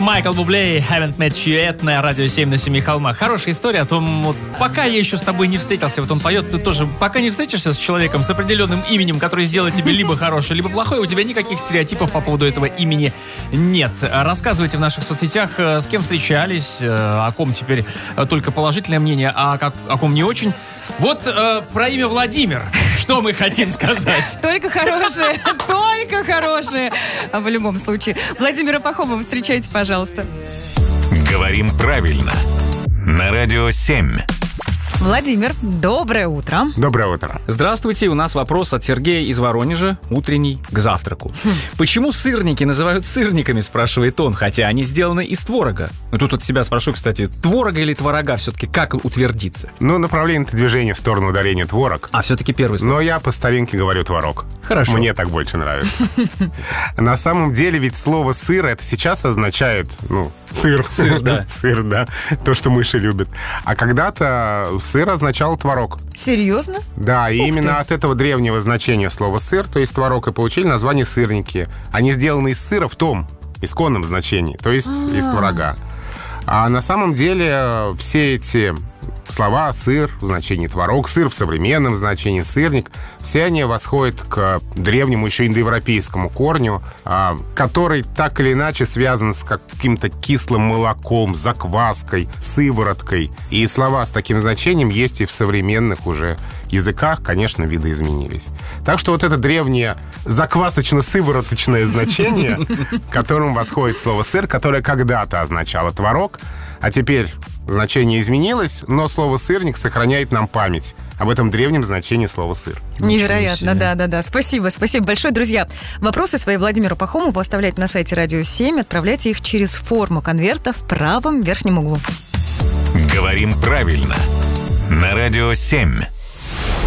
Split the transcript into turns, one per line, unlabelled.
Майкл Бубле, Haven't Met You Yet на радио 7 на 7 холмах. Хорошая история о том, вот, пока я еще с тобой не встретился, вот он поет, ты тоже, пока не встретишься с человеком с определенным именем, который сделает тебе либо хорошее, либо плохое, у тебя никаких стереотипов по поводу этого имени нет. Рассказывайте в наших соцсетях, с кем встречались, о ком теперь только положительное мнение, а о ком не очень. Вот про имя Владимир, что мы хотим сказать?
Только хорошие, только хорошие. А в любом случае. Владимира Пахомова встречайте, пожалуйста.
Говорим правильно. На радио 7.
Владимир, доброе утро.
Доброе утро.
Здравствуйте, у нас вопрос от Сергея из Воронежа, утренний, к завтраку. Почему сырники называют сырниками, спрашивает он, хотя они сделаны из творога? Ну, тут от себя спрошу, кстати, творога или творога все-таки, как утвердиться?
Ну, направление движения в сторону ударения творог.
А все-таки первый слово.
Но я по старинке говорю творог.
Хорошо.
Мне так больше нравится. На самом деле ведь слово «сыр» это сейчас означает, сыр.
Сыр, да.
Сыр, да. То, что мыши любят. А когда-то сыр означал творог.
Серьезно?
Да, и именно от этого древнего значения слова «сыр», то есть творог, и получили название сырники. Они сделаны из сыра в том исконном значении, то есть из творога. А на самом деле все эти слова «сыр» в значении «творог», «сыр» в современном значении «сырник», все они восходят к древнему еще индоевропейскому корню, который так или иначе связан с каким-то кислым молоком, закваской, сывороткой. И слова с таким значением есть и в современных уже языках, конечно, видоизменились. Так что вот это древнее заквасочно-сывороточное значение, к которому восходит слово «сыр», которое когда-то означало «творог», а теперь значение изменилось, но слово «сырник» сохраняет нам память об этом древнем значении слова «сыр».
Невероятно, да. Спасибо большое, друзья. Вопросы свои Владимиру Пахомову оставляйте на сайте Радио 7, отправляйте их через форму конверта в правом верхнем углу.
Говорим правильно. На радио 7.